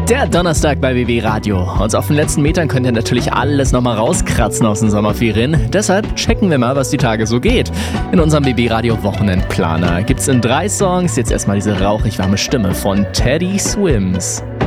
Der Donnerstag bei BB Radio. Und auf den letzten Metern könnt ihr natürlich alles nochmal rauskratzen aus den Sommerferien. Deshalb checken wir mal, was die Tage so geht. In unserem BB Radio Wochenendplaner gibt's in 3 Songs jetzt erstmal diese rauchig warme Stimme von Teddy Swims.